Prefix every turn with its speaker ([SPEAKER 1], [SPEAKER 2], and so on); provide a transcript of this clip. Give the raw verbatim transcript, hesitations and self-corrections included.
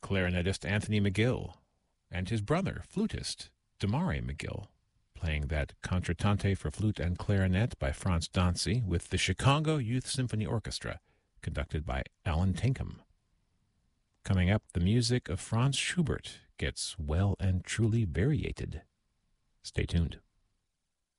[SPEAKER 1] clarinetist Anthony McGill, and his brother, flutist Damari McGill, playing that Concertante for Flute and Clarinet by Franz Dancy with the Chicago Youth Symphony Orchestra, conducted by Alan Tinkham. Coming up, the music of Franz Schubert gets well and truly variated. Stay tuned.